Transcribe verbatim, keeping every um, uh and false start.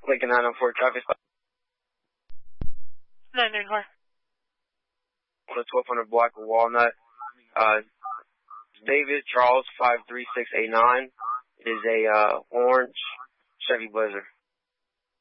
Lincoln nine oh four traffic stop. nine nine four. twelve hundred block of Walnut. Uh, David Charles five three six eight nine. It is a uh, orange Chevy Blazer.